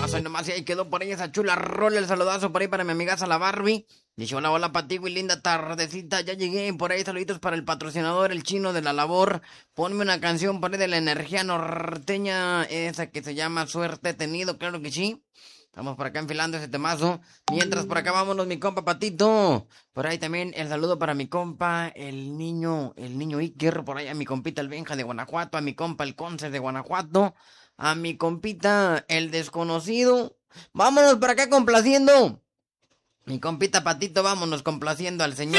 hoy nomás, y ahí quedó por ahí esa chula rola. El saludazo por ahí para mi amigaza la Barbie. Dice, hola, hola, Patigo y linda tardecita. Ya llegué por ahí, saluditos para el patrocinador, el chino de la labor. Ponme una canción por ahí de la energía norteña, esa que se llama Suerte He Tenido, claro que sí. Estamos por acá enfilando ese temazo. Mientras por acá vámonos, mi compa Patito. Por ahí también el saludo para mi compa, el niño Iker. Por ahí a mi compita el Benja de Guanajuato, a mi compa el Conce de Guanajuato, a mi compita el desconocido. Vámonos por acá complaciendo. Mi compita Patito, vámonos complaciendo al señor.